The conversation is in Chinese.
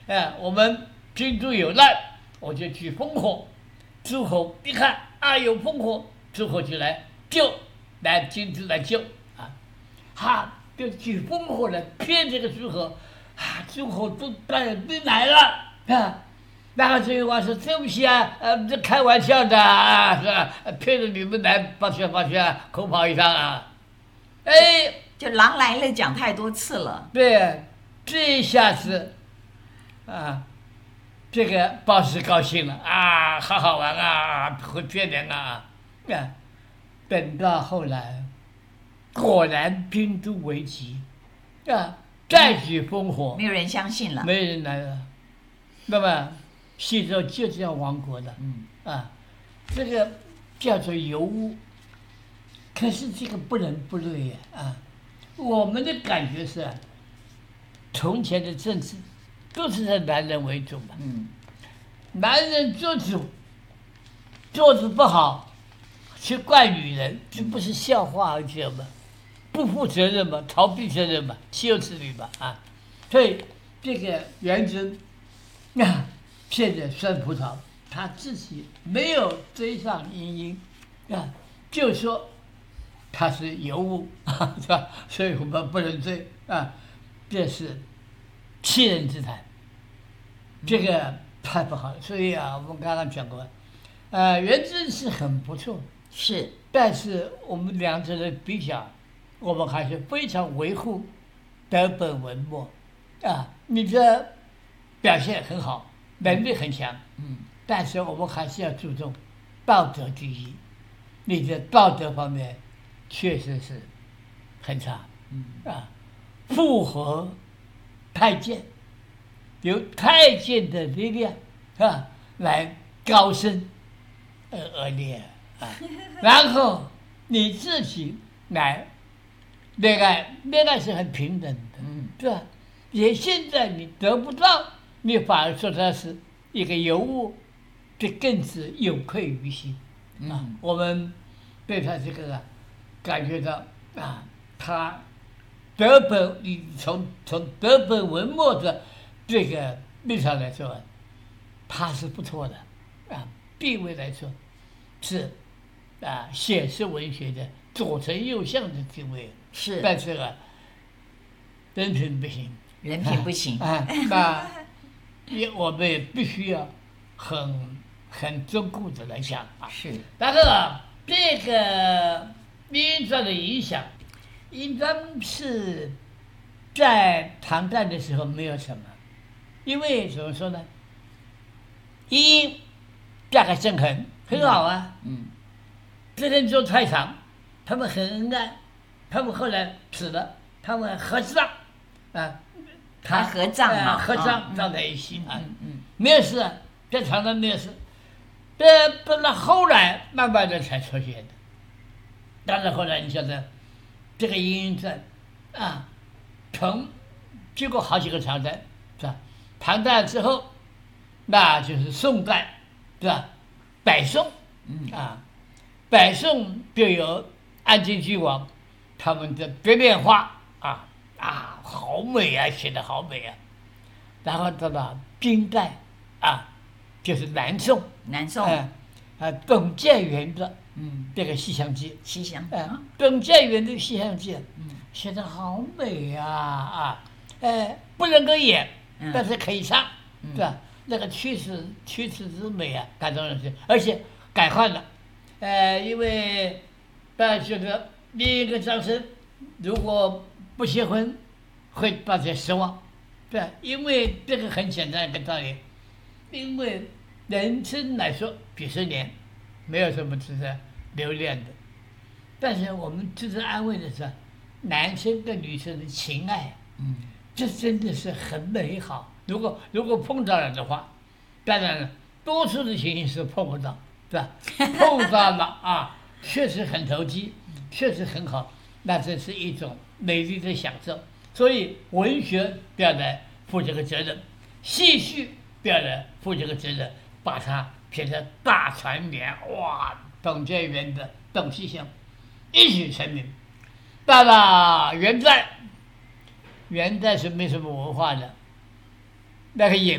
我们君主有难，我就举烽火，诸侯一看啊有烽火，诸侯就来救，来君主来救就举烽火来骗这个诸侯诸侯都当然没来了然后这个话说对不起这开玩笑的是吧？骗着你们来抱歉口跑一趟就狼来了讲太多次了。 对，这一下子这个鲍氏高兴了好好玩会骗人等到后来果然兵都危急再举烽火， 没有人相信了， 没人来了，那么西周就这样亡国的这个叫做尤物。可是这个不伦不类我们的感觉是从前的政治都是以男人为主嘛男人做主，做得不好去怪女人，这不是笑话而已吗？不负责任嘛，逃避责任嘛，岂有此理嘛所以这个元贞现在酸葡萄，他自己没有追上殷就说他是尤物是吧？所以我们不能追这是欺人之谈，这个太不好了。所以我们刚刚讲过元贞是很不错， 是， 但是我们两者的比较，我们还是非常维护德本文墨你的表现很好，能力很强但是我们还是要注重道德第一，你的道德方面确实是很差复合太监，由太监的力量来高升而练然后你自己来恋爱是很平等的是吧？也现在你得不到，你反而说他是一个尤物，这更是有愧于心我们对他这个感觉到他德本，你从德本文墨的这个立场来说，他是不错的地位来说是写实文学的左丞右相的地位是， 但是人品不行， 人品不行我们也必须要很忠固的来讲是。 然后这个殷章的影响，殷章是在唐代的时候没有什么，因为怎么说呢？殷嫁给郑恒很好郑恒做太常，他们很恩爱，他们后来死了，他们合葬他合葬嘛， 合葬葬在一起没有事在唐代没有事，等到后来慢慢的才出现的。当然后来你晓得这个殷政经过好几个朝代是吧？唐代之后那就是宋代是吧？北宋北宋就有安庆郡王他们的别面画好美写得好美然后到了金代就是南宋董建元的这个《西厢记》董建元的《西厢记》写得好美不能够演但是可以唱是吧？那个曲词之美感动人心，而且改换了因为大家觉得另一个张生如果不结婚会大家失望对因为这个很简单一个道理，因为人生来说几十年没有什么值得留恋的，但是我们值得安慰的是男生跟女生的情爱这真的是很美好，如果碰到了的话，当然了多数的情形是碰不到是吧？碰到了确实很投机，确实很好，那这是一种美丽的享受。所以文学不要来负这个责任，戏剧不要来负这个责任，把它写成大传言董建元的董西厢一举成名。到了元代是没什么文化的，那个也